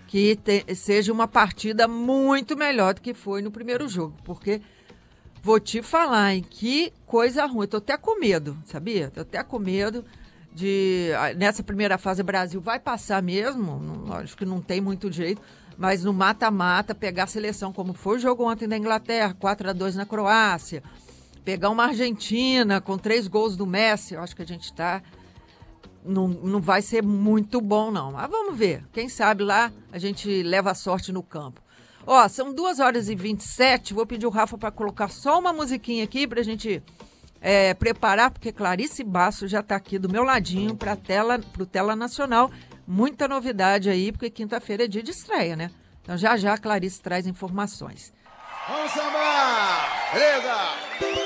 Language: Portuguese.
que seja uma partida muito melhor do que foi no primeiro jogo, porque vou te falar, hein, que coisa ruim. Eu tô até com medo, sabia? Tô até com medo nessa primeira fase o Brasil vai passar mesmo, acho que não tem muito jeito, mas no mata-mata pegar a seleção, como foi o jogo ontem da Inglaterra, 4-2 na Croácia, pegar uma Argentina com 3 gols do Messi, eu acho que a gente não vai ser muito bom, não. Mas vamos ver. Quem sabe lá a gente leva a sorte no campo. Ó, são 2h27. Vou pedir o Rafa para colocar só uma musiquinha aqui pra gente preparar, porque Clarice Basso já tá aqui do meu ladinho pro Tela Nacional. Muita novidade aí, porque quinta-feira é dia de estreia, né? Então já a Clarice traz informações. Vamos sambar! Beleza!